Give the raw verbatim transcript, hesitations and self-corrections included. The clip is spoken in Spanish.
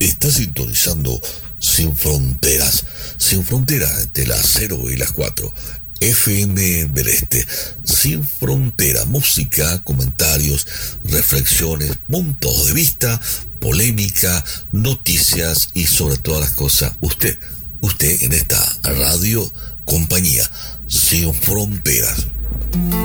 Está sintonizando Sin Fronteras. Sin Fronteras entre las cero y las cuatro. F M del Este. Sin Frontera. Música, comentarios, reflexiones, puntos de vista, polémica, noticias y sobre todas las cosas. Usted, usted en esta radio compañía. Sin Fronteras.